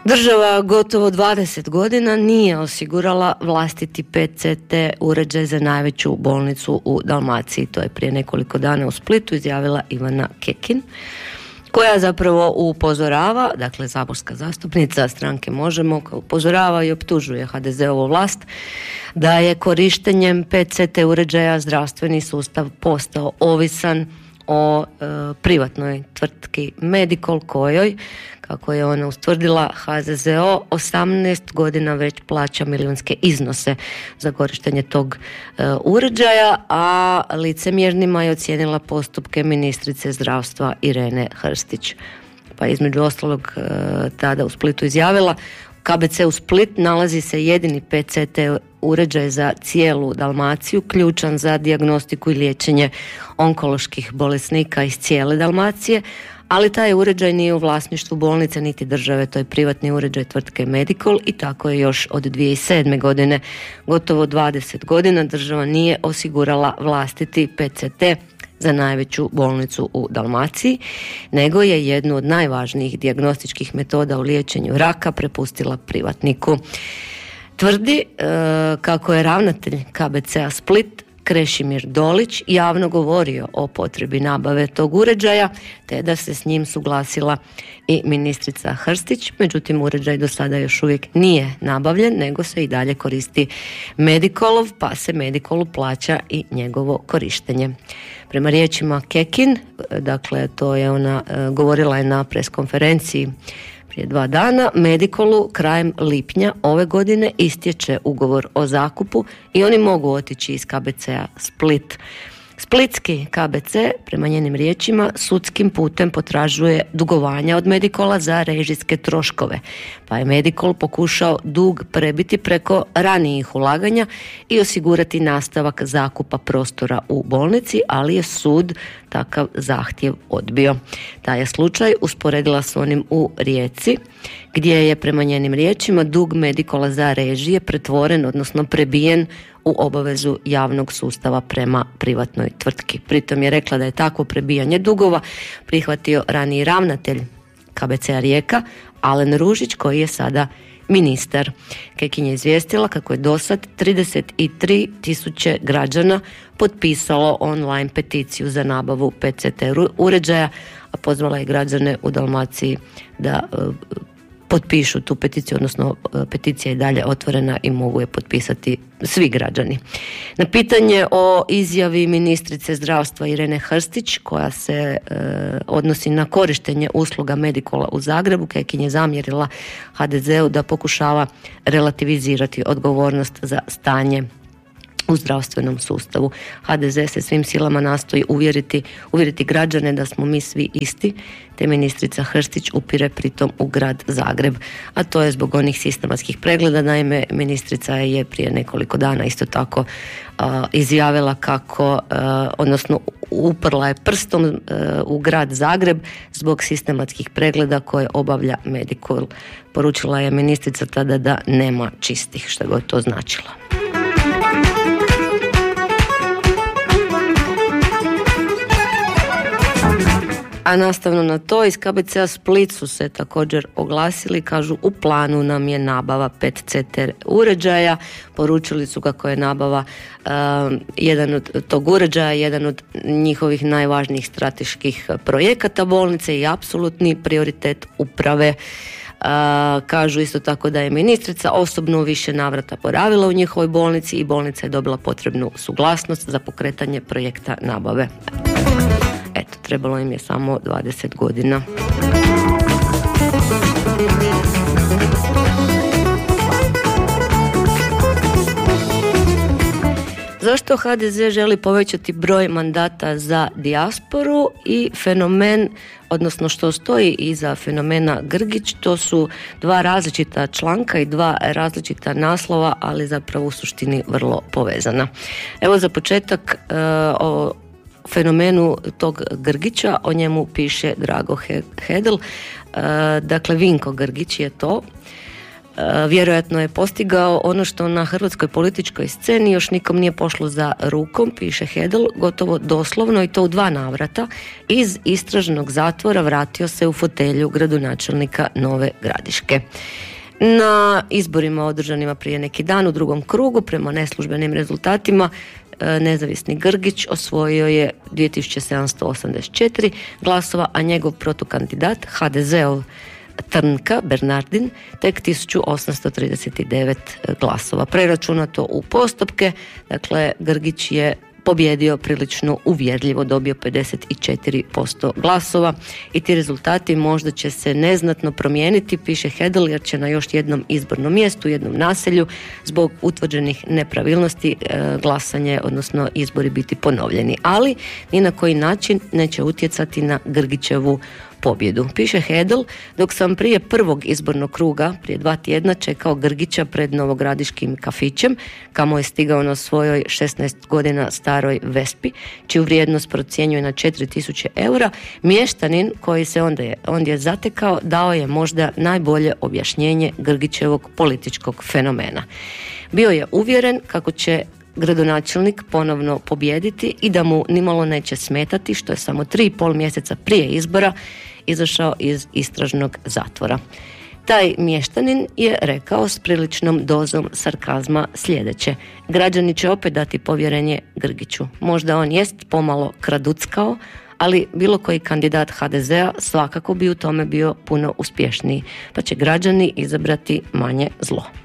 Država gotovo 20 godina nije osigurala vlastiti PET-CT uređaj za najveću bolnicu u Dalmaciji. To je prije nekoliko dana u Splitu izjavila Ivana Kekin, koja zapravo upozorava, dakle saborska zastupnica stranke Možemo, koja upozorava i optužuje HDZ-ovu vlast da je korištenjem PET-CT uređaja zdravstveni sustav postao ovisan o privatnoj tvrtki Medikol, kojoj, kako je ona ustvrdila, HZZO 18 godina već plaća milijunske iznose za korištenje tog uređaja, a licemjernima je ocijenila postupke ministrice zdravstva Irene Hrstić. Pa između ostalog tada u Splitu izjavila: KBC u Split nalazi se jedini PET-CT uređaj za cijelu Dalmaciju, ključan za dijagnostiku i liječenje onkoloških bolesnika iz cijele Dalmacije, ali taj uređaj nije u vlasništvu bolnice niti države, to je privatni uređaj tvrtke Medikol i tako je još od 2007. godine. Gotovo 20 godina država nije osigurala vlastiti PET-CT za najveću bolnicu u Dalmaciji, nego je jednu od najvažnijih dijagnostičkih metoda u liječenju raka prepustila privatniku. Tvrdi kako je ravnatelj KBC-a Split Krešimir Dolić javno govorio o potrebi nabave tog uređaja, te da se s njim suglasila i ministrica Hrstić. Međutim, uređaj do sada još uvijek nije nabavljen, nego se i dalje koristi Medikolov, pa se Medikolu plaća i njegovo korištenje. Prema riječima Kekin, dakle to je ona govorila je na preskonferenciji prije 2 dana, Medikolu krajem lipnja ove godine istječe ugovor o zakupu i oni mogu otići iz KBC-a Split. Splitski KBC, prema njenim riječima, sudskim putem potražuje dugovanja od Medikola za režijske troškove, pa je Medikol pokušao dug prebiti preko ranijih ulaganja i osigurati nastavak zakupa prostora u bolnici, ali je sud takav zahtjev odbio. Taj je slučaj usporedila s onim u Rijeci, gdje je prema njenim riječima dug Medikola za režije pretvoren, odnosno prebijen u obavezu javnog sustava prema privatnoj tvrtki. Pritom je rekla da je takvo prebijanje dugova prihvatio raniji ravnatelj KBC-a Rijeka, Alen Ružić, koji je sada ministar. Kekin je izvijestila kako je dosad 33.000 građana potpisalo online peticiju za nabavu PET-CT uređaja, a pozvala je građane u Dalmaciji da potpišu tu peticiju, odnosno peticija je dalje otvorena i mogu je potpisati svi građani. Na pitanje o izjavi ministrice zdravstva Irene Hrstić, koja se odnosi na korištenje usluga Medikola u Zagrebu, Kekin je zamjerila HDZ-u da pokušava relativizirati odgovornost za stanje u zdravstvenom sustavu. HDZ se svim silama nastoji uvjeriti građane da smo mi svi isti, te ministrica Hrstić upire pritom u grad Zagreb. A to je zbog onih sistematskih pregleda. Naime, ministrica je prije nekoliko dana isto tako izjavila kako, odnosno uprla je prstom u grad Zagreb zbog sistematskih pregleda koje obavlja Medikol. Poručila je ministrica tada da nema čistih, što god to značilo. A nastavno na to, iz KBC-a Split su se također oglasili, kažu u planu nam je nabava PET-CT uređaja. Poručili su kako je nabava jedan od tog uređaja, jedan od njihovih najvažnijih strateških projekata bolnice i apsolutni prioritet uprave. Kažu isto tako da je ministrica osobno u više navrata boravila u njihovoj bolnici i bolnica je dobila potrebnu suglasnost za pokretanje projekta nabave. Eto, trebalo im je samo 20 godina. Zašto HDZ želi povećati broj mandata za dijasporu i fenomen, odnosno što stoji iza fenomena Grgić, to su 2 različita članka i 2 različita naslova, ali zapravo u suštini vrlo povezana. Evo za početak o fenomenu tog Grgića, o njemu piše Drago Hedl, dakle Vinko Grgić je to. Vjerojatno je postigao ono što na hrvatskoj političkoj sceni još nikom nije pošlo za rukom, piše Hedl, gotovo doslovno i to u 2 navrata. Iz istražnog zatvora vratio se u fotelju gradonačelnika Nove Gradiške. Na izborima održanima prije neki dan u 2. krugu, prema neslužbenim rezultatima, nezavisni Grgić osvojio je 2784 glasova, a njegov protukandidat HDZ-ov Trnka Bernardin tek 1839 glasova. Preračunato u postupke, dakle Grgić je pobjedio prilično uvjerljivo, dobio 54% glasova i ti rezultati možda će se neznatno promijeniti, piše Hedl, jer će na još jednom izbornom mjestu, jednom naselju, zbog utvrđenih nepravilnosti glasanje, odnosno izbori biti ponovljeni, ali ni na koji način neće utjecati na Grgićevu pobjedu. Piše Hedl, dok sam prije prvog izbornog kruga, prije 2 tjedna, čekao Grgića pred novogradiškim kafićem, kamo je stigao na svojoj 16 godina staroj Vespi, čiju vrijednost procjenjuje na 4000 eura, mještanin koji se ondje zatekao dao je možda najbolje objašnjenje Grgićevog političkog fenomena. Bio je uvjeren kako će gradonačelnik ponovno pobijediti i da mu nimalo neće smetati što je samo 3,5 mjeseca prije izbora izašao iz istražnog zatvora. Taj mještanin je rekao s priličnom dozom sarkazma sljedeće: građani će opet dati povjerenje Grgiću. Možda on jest pomalo kraduckao, ali bilo koji kandidat HDZ-a svakako bi u tome bio puno uspješniji, pa će građani izabrati manje zlo.